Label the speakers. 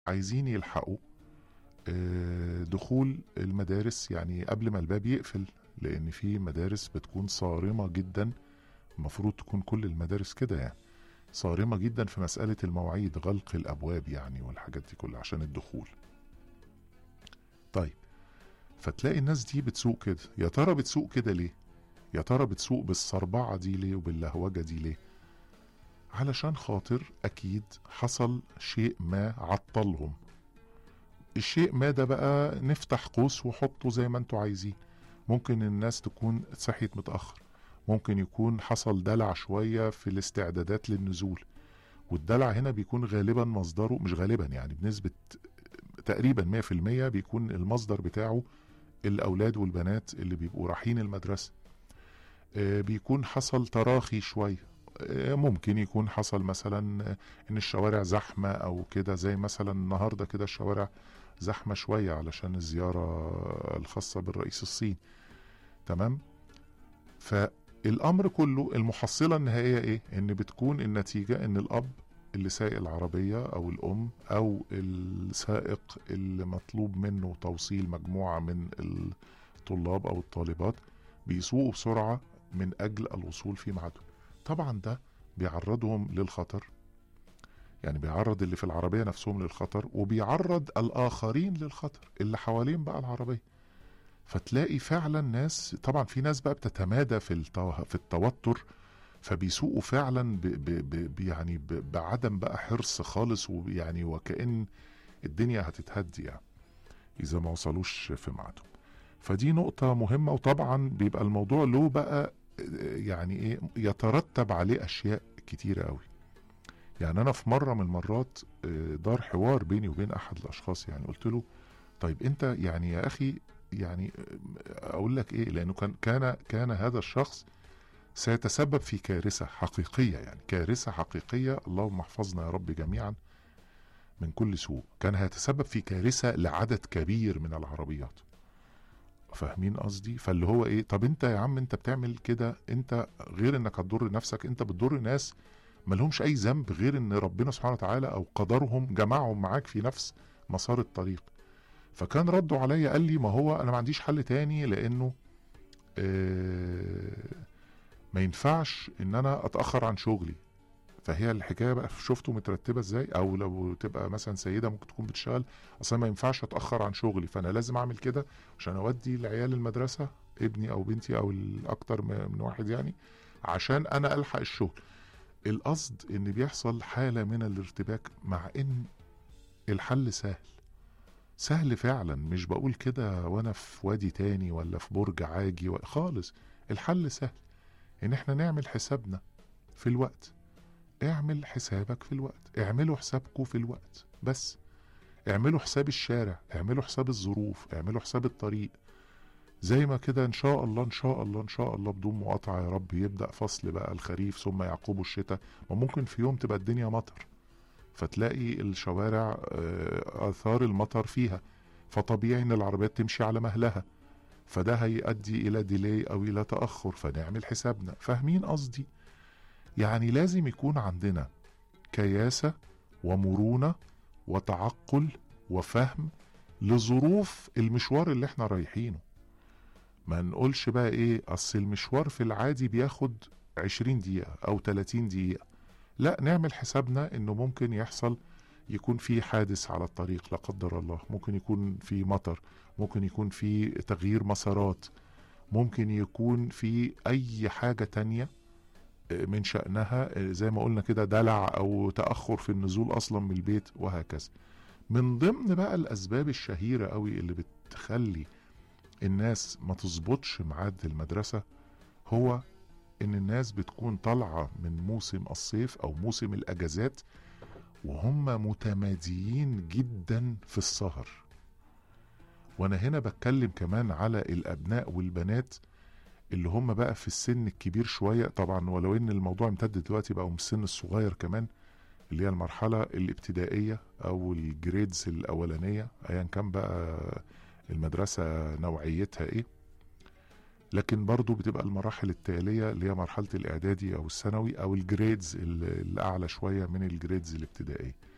Speaker 1: عايزين يلحقوا دخول المدارس يعني قبل ما الباب يقفل، لان في مدارس بتكون صارمة جدا. المفروض تكون كل المدارس كده يعني صارمة جدا في مسألة المواعيد، غلق الابواب يعني والحاجات دي كلها عشان الدخول. طيب، فتلاقي الناس دي بتسوق كده. يا ترى بتسوق كده ليه؟ يا ترى بتسوق بالصربعة دي ليه وباللهوجة دي ليه؟ علشان خاطر اكيد حصل شيء ما عطلهم. الشيء ما ده بقى نفتح قوس وحطه زي ما انتوا عايزين. ممكن الناس تكون صحيت متأخر، ممكن يكون حصل دلع شوية في الاستعدادات للنزول. والدلع هنا بيكون غالبا مصدره، مش غالبا يعني بنسبة تقريبا 100% بيكون المصدر بتاعه الأولاد والبنات اللي بيبقوا رايحين المدرسة. بيكون حصل تراخي شوية. ممكن يكون حصل مثلا ان الشوارع زحمة او كده، زي مثلا النهاردة كده الشوارع زحمة شوية علشان الزيارة الخاصة بالرئيس الصيني. تمام. فالامر كله المحصلة النهائية ايه؟ ان بتكون النتيجة ان الاب اللي سايق العربية او الام او السائق اللي مطلوب منه توصيل مجموعة من الطلاب او الطالبات بيسوقوا بسرعة من اجل الوصول في ميعادهم. طبعا ده بيعرضهم للخطر، يعني بيعرض اللي في العربية نفسهم للخطر، وبيعرض الآخرين للخطر اللي حوالين بقى العربية. فتلاقي فعلا ناس، طبعا في ناس بقى بتتمادى في التوتر، فبيسوقوا فعلا يعني بعدم بقى حرص خالص، ويعني وكأن الدنيا هتتهدي يعني إذا ما وصلوش في ميعادهم. فدي نقطة مهمة. وطبعا بيبقى الموضوع له بقى يعني ايه، يترتب عليه أشياء كتيرة قوي. يعني انا في مره من المرات دار حوار بيني وبين احد الاشخاص، يعني قلت له طيب انت يعني يا اخي، يعني اقول لك ايه، لانه كان هذا الشخص سيتسبب في كارثه حقيقيه، يعني كارثه حقيقيه، اللهم احفظنا يا رب جميعا من كل سوء. كان هيتسبب في كارثه لعدد كبير من العربيات. فاهمين قصدي؟ فاللي هو ايه، طب انت يا عم انت بتعمل كده، انت غير انك هتضر نفسك، انت بتضر ناس ملهمش اي ذنب، غير ان ربنا سبحانه وتعالى او قدرهم جمعهم معاك في نفس مسار الطريق. فكان رده عليا قال لي ما هو انا ما عنديش حل تاني، لانه آه ما ينفعش ان انا اتاخر عن شغلي. فهي الحكايه بقى شفتوا مترتبه ازاي؟ او لو تبقى مثلا سيده ممكن تكون بتشتغل، اصلا ما ينفعش اتاخر عن شغلي، فانا لازم اعمل كده عشان اودي العيال المدرسه، ابني او بنتي او الاكتر من واحد يعني، عشان انا الحق الشغل. القصد ان بيحصل حالة من الارتباك، مع ان الحل سهل. سهل فعلا، مش بقول كده وانا في وادي تاني ولا في برج عاجي خالص. الحل سهل، ان احنا نعمل حسابنا في الوقت. اعمل حسابك في الوقت، اعملوا حسابكم في الوقت بس. اعملوا حساب الشارع، اعملوا حساب الظروف، اعملوا حساب الطريق. زي ما كده ان شاء الله ان شاء الله ان شاء الله بدون مقاطعة يا رب يبدأ فصل بقى الخريف ثم يعقبه الشتاء. وممكن في يوم تبقى الدنيا مطر، فتلاقي الشوارع آثار المطر فيها، فطبيعي ان العربيات تمشي على مهلها، فده هيؤدي الى ديلي او الى تأخر، فنعمل حسابنا. فاهمين قصدي؟ يعني لازم يكون عندنا كياسة ومرونة وتعقل وفهم لظروف المشوار اللي احنا رايحينه. ما نقولش بقى ايه، اصل المشوار في العادي بياخد 20 دقيقة او 30 دقيقة. لا، نعمل حسابنا انه ممكن يحصل، يكون في حادث على الطريق لا قدر الله، ممكن يكون في مطر، ممكن يكون في تغيير مسارات، ممكن يكون في اي حاجة تانية من شأنها زي ما قلنا كده دلع او تأخر في النزول اصلا من البيت وهكذا. من ضمن بقى الاسباب الشهيرة قوي اللي بتخلي الناس ما تظبطش ميعاد المدرسة، هو ان الناس بتكون طالعة من موسم الصيف او موسم الاجازات وهم متماديين جدا في السهر. وانا هنا بتكلم كمان على الابناء والبنات اللي هم بقى في السن الكبير شوية طبعا، ولو ان الموضوع امتد دلوقتي بقى من السن الصغير كمان، اللي هي المرحلة الابتدائية او الجريدز الاولانية ايا كان بقى المدرسة نوعيتها ايه. لكن برضو بتبقى المراحل التالية اللي هي مرحلة الاعدادي او الثانوي او الجريدز الاعلى شوية من الجريدز الابتدائية.